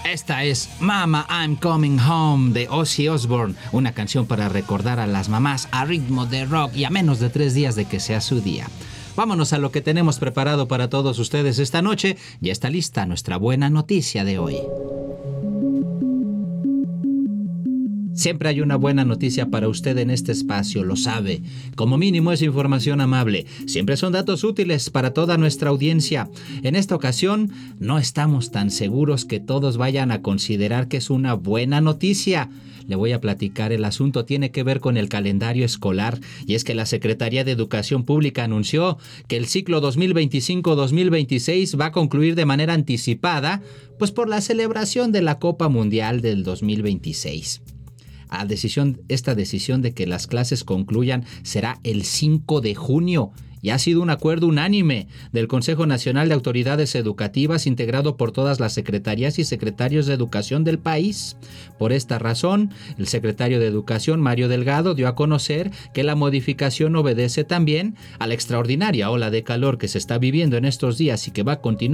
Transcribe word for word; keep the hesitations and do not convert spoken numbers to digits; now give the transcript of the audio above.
Esta es Mama I'm Coming Home de Ozzy Osbourne, una canción para recordar a las mamás a ritmo de rock y a menos de tres días de que sea su día. Vámonos a lo que tenemos preparado para todos ustedes esta noche. Ya está lista nuestra buena noticia de hoy. Siempre hay una buena noticia para usted en este espacio, lo sabe. Como mínimo es información amable. Siempre son datos útiles para toda nuestra audiencia. En esta ocasión, no estamos tan seguros que todos vayan a considerar que es una buena noticia. Le voy a platicar, el asunto tiene que ver con el calendario escolar, y es que la Secretaría de Educación Pública anunció que el ciclo dos mil veinticinco dos mil veintiséis va a concluir de manera anticipada, pues por la celebración de la Copa Mundial del dos mil veintiséis. A decisión, esta decisión de que las clases concluyan será el cinco de junio y ha sido un acuerdo unánime del Consejo Nacional de Autoridades Educativas integrado por todas las secretarías y secretarios de educación del país. Por esta razón, el secretario de Educación, Mario Delgado, dio a conocer que la modificación obedece también a la extraordinaria ola de calor que se está viviendo en estos días y que va a continuar